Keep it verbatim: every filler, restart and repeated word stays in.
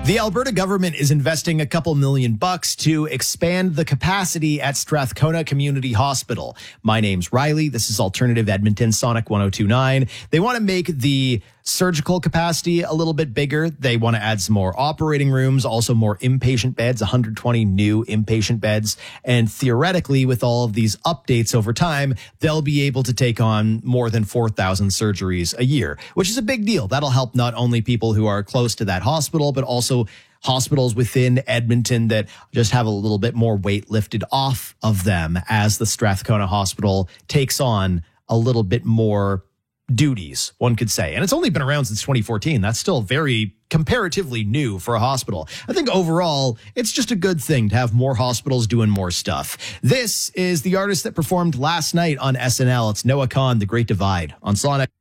The Alberta government is investing a couple million bucks to expand the capacity at Strathcona Community Hospital. My name's Riley. This is Alternative Edmonton, Sonic one oh two point nine. They want to make the surgical capacity a little bit bigger. They want to add some more operating rooms, also more inpatient beds, one hundred twenty new inpatient beds. And theoretically, with all of these updates over time, they'll be able to take on more than four thousand surgeries a year, which is a big deal. That'll help not only people who are close to that hospital, but also hospitals within Edmonton that just have a little bit more weight lifted off of them as the Strathcona Hospital takes on a little bit more duties, one could say. And it's only been around since twenty fourteen. That's still very comparatively new for a hospital. I think overall, it's just a good thing to have more hospitals doing more stuff. This is the artist that performed last night on S N L. It's Noah Kahan, The Great Divide on Sonic.